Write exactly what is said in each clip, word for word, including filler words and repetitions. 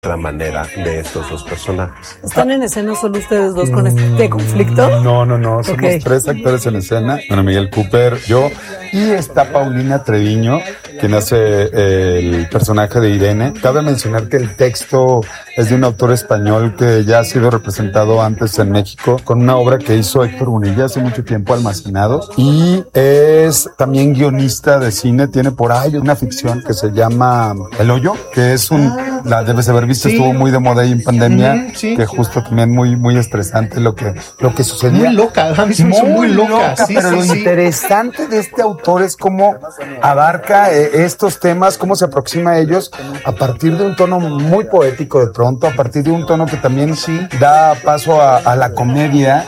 la manera de estos dos personajes. ¿Están en escena solo ustedes dos con este conflicto? No, no, no, somos Okay. tres actores en escena. Bueno, Miguel Cooper, yo, y está Paulina Treviño, quien hace el personaje de Irene. Cabe mencionar que el texto es de un autor español que ya ha sido representado antes en México con una obra que hizo Héctor Bonilla hace mucho tiempo, Almacenados, y es también guionista de cine. Tiene por ahí una ficción que se llama El Hoyo, que es un, ah, la debes haber visto, sí. Estuvo muy de moda ahí en pandemia, uh-huh, sí. Que justo también muy, muy estresante lo que, lo que sucedía. Muy loca, a mí se me hizo muy, muy loca, loca sí, pero sí, lo sí. interesante de este autor es cómo abarca eh, estos temas, cómo se aproxima a ellos a partir de un tono muy poético de pronto, a partir de un tono que también sí da paso a, a la comedia,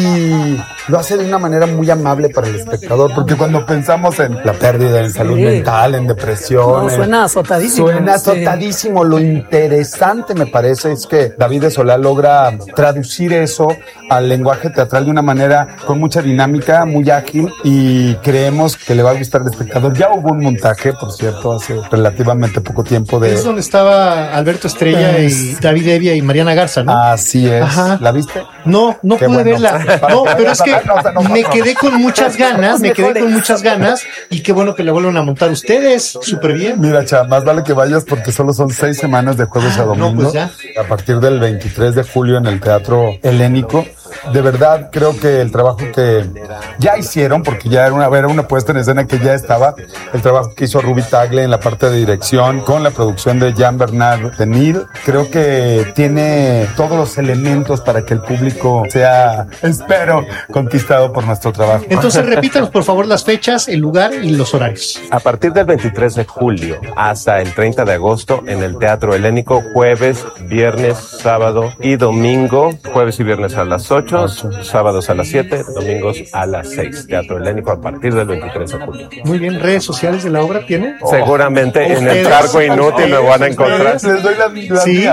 y lo hace de una manera muy amable para el espectador, porque cuando pensamos en la pérdida, en salud sí. mental, en depresión, no, suena azotadísimo. Suena azotadísimo. Sí. Lo interesante me parece es que David de Solá logra traducir eso al lenguaje teatral de una manera con mucha dinámica, muy ágil, y creemos que le va a gustar al espectador. Ya hubo un montaje, por cierto, hace relativamente poco tiempo de... Es donde estaba Alberto Estrella es... y David Evia y Mariana Garza, ¿no? Así es. Ajá. ¿La viste? No, no Qué pude bueno. verla. No, pero es que me quedé con muchas ganas, me quedé con muchas ganas, y qué bueno que la vuelvan a montar ustedes, súper bien. Mira, Cha, más vale que vayas porque solo son seis semanas de jueves ah, a domingo. No, pues ya. A partir del veintitrés de julio en el Teatro Helénico. De verdad, creo que el trabajo que ya hicieron, porque ya era una, era una puesta en escena que ya estaba, el trabajo que hizo Ruby Tagle en la parte de dirección, con la producción de Jean-Bernard Denil, creo que tiene todos los elementos para que el público sea, espero, conquistado por nuestro trabajo. Entonces, repítanos, por favor, las fechas, el lugar y los horarios. A partir del veintitrés de julio hasta el treinta de agosto en el Teatro Helénico, jueves, viernes, sábado y domingo, jueves y viernes a las ocho, sábados a las siete, domingos a las seis. Teatro Helénico a partir del veintitrés de julio. Muy bien, ¿redes sociales de la obra tiene? Seguramente oh, en el cargo inútil me van a encontrar. Les doy las mías. Sí.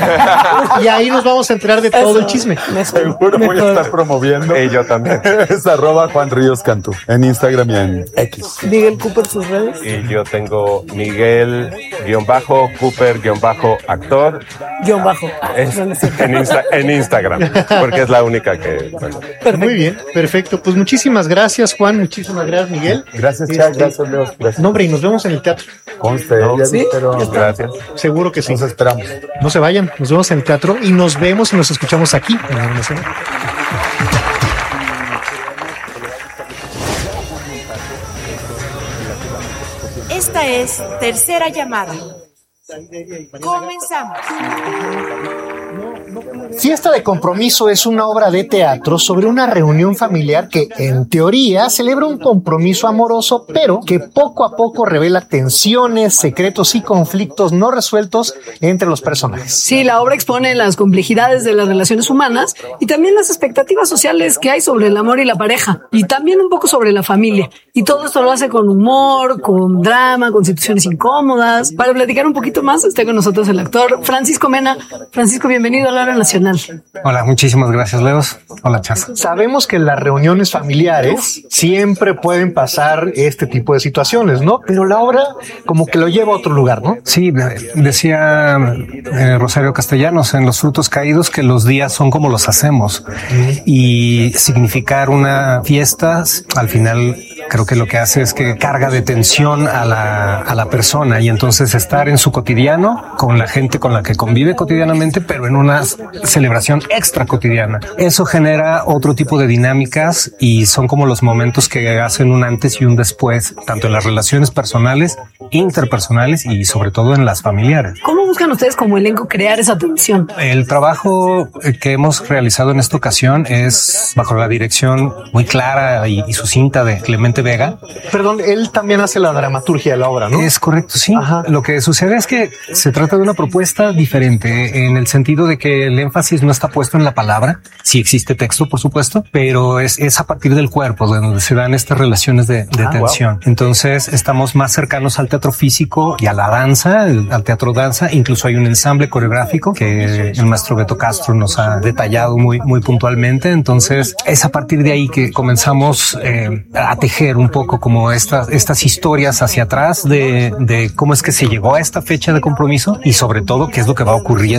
Y ahí nos vamos a enterar de todo Eso. el chisme. Seguro voy a estar promoviendo. Y yo también. Es arroba Juan Ríos Cantú en Instagram y en X. Miguel Cooper, sus redes. Y yo tengo Miguel guión bajo Cooper guión bajo actor guión bajo es, en, Insta, en Instagram, porque es la única que bueno. Muy bien, perfecto. Pues muchísimas gracias, Juan, muchísimas gracias, Miguel. Gracias, este, Chad, gracias, Leo. Gracias. No, hombre, y nos vemos en el teatro. Conste, no, ya ¿sí? Pero... Gracias. Seguro que sí. Nos esperamos. No se vayan, nos vemos en el teatro y nos vemos y nos escuchamos aquí en la Nación. Esta es Tercera Llamada. Comenzamos. Fiesta de Compromiso es una obra de teatro sobre una reunión familiar que, en teoría, celebra un compromiso amoroso, pero que poco a poco revela tensiones, secretos y conflictos no resueltos entre los personajes. Sí, la obra expone las complejidades de las relaciones humanas y también las expectativas sociales que hay sobre el amor y la pareja, y también un poco sobre la familia. Y todo esto lo hace con humor, con drama, con situaciones incómodas. Para platicar un poquito más, está con nosotros el actor Francisco Mena. Francisco, bienvenido a la Hora Nacional. Hola, muchísimas gracias, Leos. Hola, Chas. Sabemos que en las reuniones familiares siempre pueden pasar este tipo de situaciones, ¿no? Pero la obra como que lo lleva a otro lugar, ¿no? Sí, decía eh, Rosario Castellanos en Los Frutos Caídos que los días son como los hacemos. Y significar una fiesta, al final creo que lo que hace es que carga de tensión a la, a la persona, y entonces estar en su cotidiano con la gente con la que convive cotidianamente, pero en una celebración extra cotidiana. Eso genera otro tipo de dinámicas y son como los momentos que hacen un antes y un después, tanto en las relaciones personales, interpersonales y sobre todo en las familiares. ¿Cómo buscan ustedes como elenco crear esa tensión? El trabajo que hemos realizado en esta ocasión es bajo la dirección muy clara y, y sucinta de Clemente Vega. Perdón, él también hace la dramaturgia de la obra, ¿no? Es correcto, sí. Ajá. Lo que sucede es que se trata de una propuesta diferente en el sentido de que el énfasis no está puesto en la palabra, sí existe texto, por supuesto, pero es, es a partir del cuerpo de donde se dan estas relaciones de, de ah, tensión. Wow. Entonces estamos más cercanos al teatro físico y a la danza, al teatro danza. Incluso hay un ensamble coreográfico que el maestro Beto Castro nos ha detallado muy, muy puntualmente. Entonces es a partir de ahí que comenzamos eh, a tejer un poco como estas, estas historias hacia atrás de, de cómo es que se llegó a esta fecha de compromiso y sobre todo qué es lo que va ocurriendo